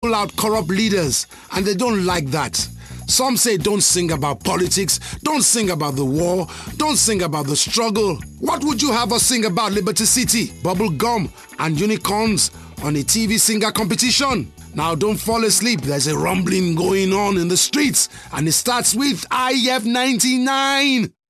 pull out corrupt leaders, and they don't like that. Some say don't sing about politics, don't sing about the war, don't sing about the struggle. What would you have us sing about, Liberty City, bubble gum, and unicorns on a TV singer competition? Now don't fall asleep, there's a rumbling going on in the streets, and it starts with IF99.